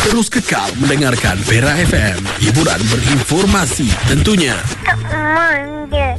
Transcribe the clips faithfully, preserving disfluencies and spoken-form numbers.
Terus kekal mendengarkan Perak F M. Hiburan berinformasi tentunya. Tak manja.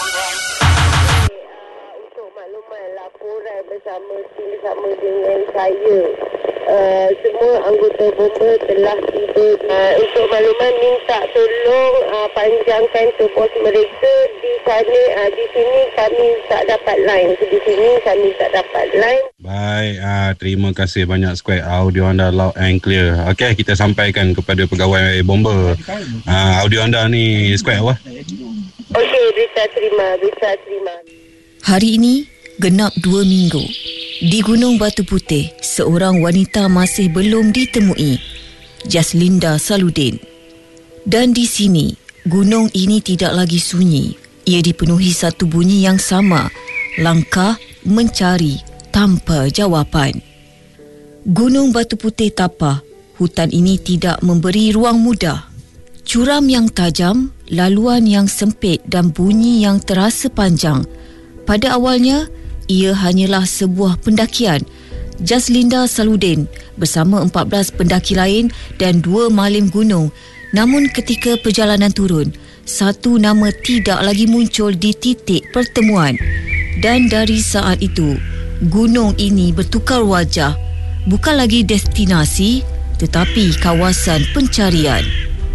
Untuk makluman laporan bersama bersama dengan saya. Uh, semua anggota bomba telah tiba. Uh, untuk makluman minta tolong uh, panjangkan tubuh mereka di sana. Uh, di sini kami tak dapat line. Di sini kami tak dapat line. Baik, uh, terima kasih banyak Squad. Audio anda loud and clear. Okey, kita sampaikan kepada pegawai bomba. Uh, audio anda ni Squad apa? Okey, berita terima, berita terima. Hari ini genap dua minggu. Di Gunung Batu Putih, seorang wanita masih belum ditemui, Jaslinda Saludin. Dan di sini, gunung ini tidak lagi sunyi. Ia dipenuhi satu bunyi yang sama, langkah mencari tanpa jawapan. Gunung Batu Putih tapah, hutan ini tidak memberi ruang mudah. Curam yang tajam, laluan yang sempit dan bunyi yang terasa panjang. Pada awalnya, ia hanyalah sebuah pendakian. Jaslinda Saludin bersama empat belas pendaki lain dan dua malim gunung. Namun ketika perjalanan turun, satu nama tidak lagi muncul di titik pertemuan. Dan dari saat itu, gunung ini bertukar wajah. Bukan lagi destinasi, tetapi kawasan pencarian.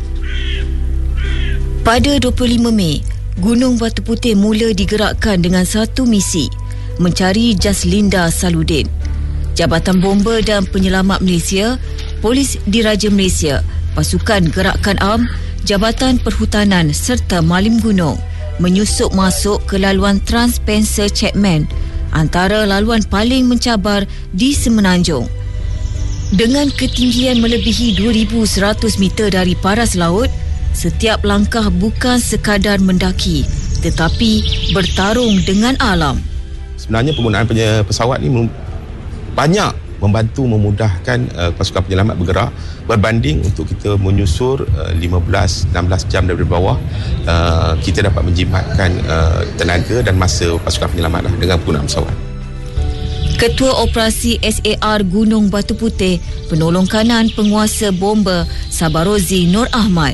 Pada dua puluh lima Mei, Gunung Batu Putih mula digerakkan dengan satu misi, mencari Jaslinda Saludin. Jabatan Bomba dan Penyelamat Malaysia, Polis Diraja Malaysia, Pasukan Gerakan Am, Jabatan Perhutanan serta Malim Gunung menyusup masuk ke laluan Trans Spencer Chapman, antara laluan paling mencabar di Semenanjung. Dengan ketinggian melebihi dua ribu seratus meter dari paras laut, setiap langkah bukan sekadar mendaki, tetapi bertarung dengan alam. Sebenarnya penggunaan pesawat ni banyak membantu memudahkan uh, pasukan penyelamat bergerak berbanding untuk kita menyusur uh, lima belas enam belas jam daripada bawah. Uh, kita dapat menjimatkan uh, tenaga dan masa pasukan penyelamat lah dengan penggunaan pesawat. Ketua Operasi S A R Gunung Batu Putih, penolong kanan penguasa bomba Sabarozi Nur Ahmad.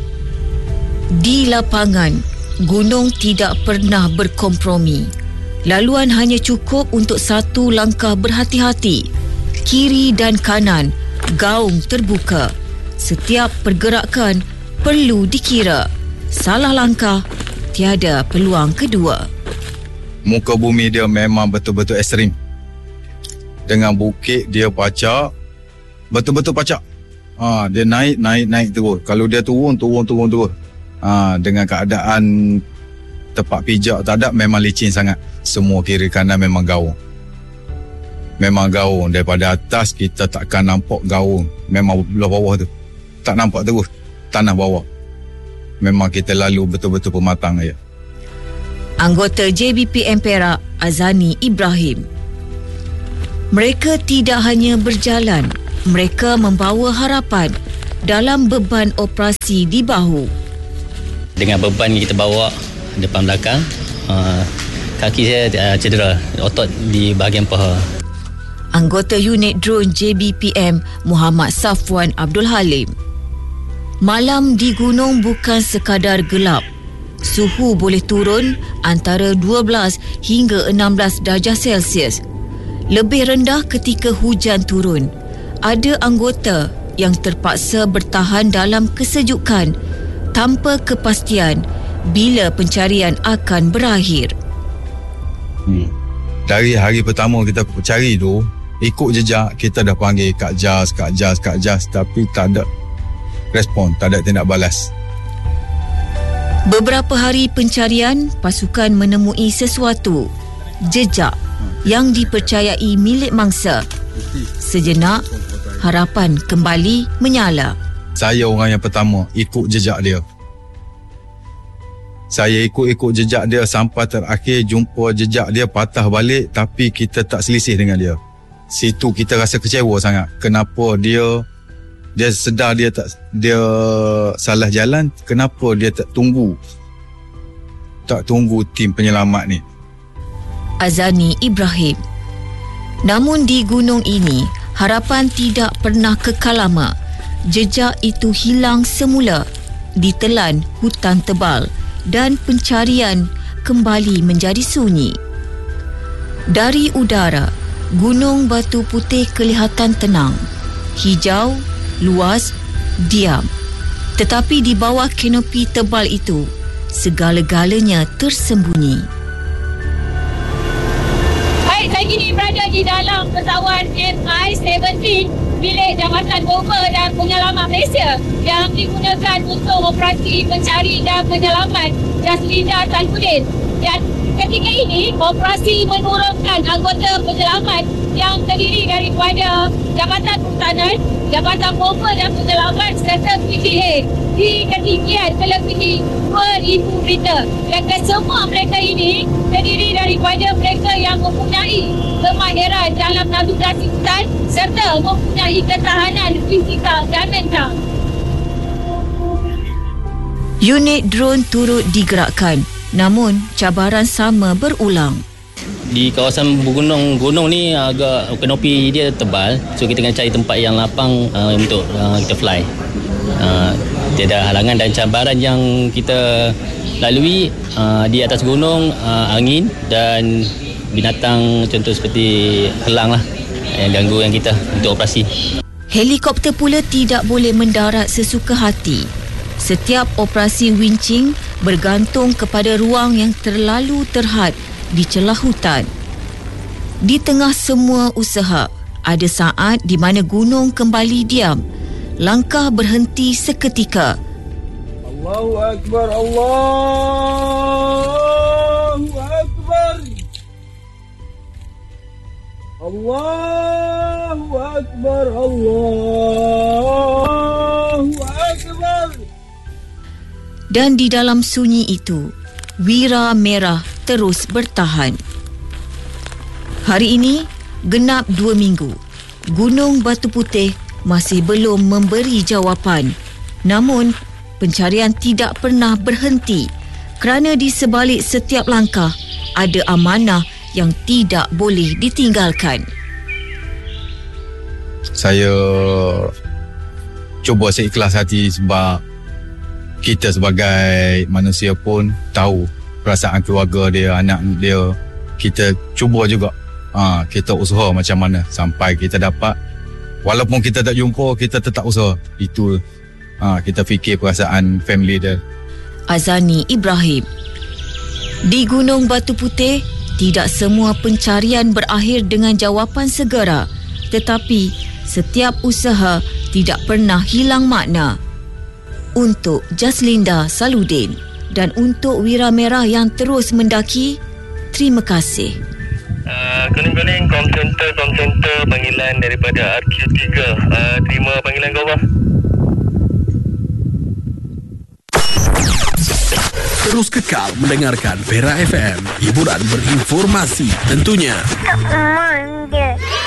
Di lapangan, gunung tidak pernah berkompromi. Laluan hanya cukup untuk satu langkah berhati-hati. Kiri dan kanan, gaung terbuka. Setiap pergerakan perlu dikira. Salah langkah, tiada peluang kedua. Muka bumi dia memang betul-betul ekstrim. Dengan bukit dia pacak, betul-betul pacak. Ha, dia naik, naik, naik terus. Kalau dia turun, turun, turun, turun. Ha, dengan keadaan tepat pijak tak ada, memang licin sangat. Semua kiri kanan memang gaung. Memang gaung. Daripada atas kita takkan nampak gaung. Memang belah bawah tu tak nampak terus tanah bawah. Memang kita lalu betul-betul pematang ya. Anggota J B P M Perak, Azani Ibrahim. Mereka tidak hanya berjalan, mereka membawa harapan dalam beban operasi di bahu. Dengan beban kita bawa depan belakang, uh, kaki saya uh, cedera, otot di bahagian paha. Anggota unit drone J B P M Muhammad Safwan Abdul Halim. Malam di gunung bukan sekadar gelap. Suhu boleh turun antara dua belas hingga enam belas darjah Celsius. Lebih rendah ketika hujan turun. Ada anggota yang terpaksa bertahan dalam kesejukan tanpa kepastian bila pencarian akan berakhir. Hmm. Dari hari pertama kita cari tu, ikut jejak, kita dah panggil Kak Jas, Kak Jas, Kak Jas, tapi tak ada respon, tak ada tindak balas. Beberapa hari pencarian, pasukan menemui sesuatu, jejak yang dipercayai milik mangsa. Sejenak, harapan kembali menyala. Saya orang yang pertama ikut jejak dia. Saya ikut-ikut jejak dia sampai terakhir jumpa jejak dia patah balik, tapi kita tak selisih dengan dia. Situ kita rasa kecewa sangat. Kenapa dia dia sedar dia tak dia salah jalan, kenapa dia tak tunggu tak tunggu tim penyelamat ni. Azani Ibrahim. Namun di gunung ini, harapan tidak pernah kekal lama. jejak itu hilang semula ditelan hutan tebal dan pencarian kembali menjadi sunyi. Dari udara, Gunung Batu Putih kelihatan tenang, hijau, luas, diam. Tetapi di bawah kanopi tebal itu, segala-galanya tersembunyi. Baik, saya kini berada di dalam pesawat M I tujuh belas milik Jabatan Bomber dan Penyelamat Malaysia yang digunakan untuk operasi pencari dan penyelamat Jaslinda Saifuddin. Dan ketika ini, operasi menurunkan anggota penyelamat yang terdiri daripada Jabatan Perhutanan, Jabatan Bomber dan Penyelamat serta P G A di ketinggian melebihi dua ribu meter. Dan kesemua mereka ini terdiri daripada mereka yang mempunyai kemahiran dalam navigasi hutan serta mempunyai ketahanan fizikal dan mental. Unit drone turut digerakkan, namun cabaran sama berulang. Di kawasan bergunung gunung ni agak kanopi dia tebal, so kita kena cari tempat yang lapang uh, untuk uh, kita fly. Uh, tiada halangan dan cabaran yang kita lalui uh, di atas gunung, uh, angin dan binatang contoh seperti elang lah yang ganggu yang kita untuk operasi. Helikopter pula tidak boleh mendarat sesuka hati. Setiap operasi winching bergantung kepada ruang yang terlalu terhad di celah hutan. Di tengah semua usaha, ada saat di mana gunung kembali diam. Langkah berhenti seketika. Allahu Akbar, Allahu Akbar. Allahu Akbar, Allahu Akbar. Dan di dalam sunyi itu, wira merah terus bertahan. Hari ini, genap dua minggu. Gunung Batu Putih masih belum memberi jawapan. Namun, pencarian tidak pernah berhenti kerana di sebalik setiap langkah ada amanah yang tidak boleh ditinggalkan. Saya cuba seikhlas hati sebab kita sebagai manusia pun tahu perasaan keluarga dia, anak dia. Kita cuba juga, ha, kita usaha macam mana sampai kita dapat. Walaupun kita tak jumpa, kita tetap usaha. Itu ha, kita fikir perasaan family dia. Azani Ibrahim. Di Gunung Batu Putih, tidak semua pencarian berakhir dengan jawapan segera, tetapi setiap usaha tidak pernah hilang makna. Untuk Jaslinda Saifuddin dan untuk Wira Merah yang terus mendaki, terima kasih. Uh, Kuning-kuning, kom center, kom center, panggilan daripada R Q tiga. Uh, terima panggilan kau, bang. Terus kekal mendengarkan Pera F M, hiburan berinformasi tentunya. Tak manja.